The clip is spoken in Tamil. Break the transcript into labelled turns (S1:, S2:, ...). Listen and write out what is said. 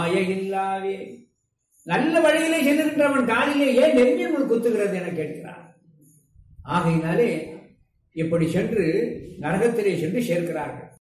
S1: மாயையில்லாவே நல்ல வழியிலே செல்லுகின்றவன் காலிலே ஏன் நெருங்கிய முள் குத்துகிறது என கேட்கிறார். ஆகையினாலே இப்படி சென்று நரகத்திலே சென்று சேர்க்கிறார்கள்.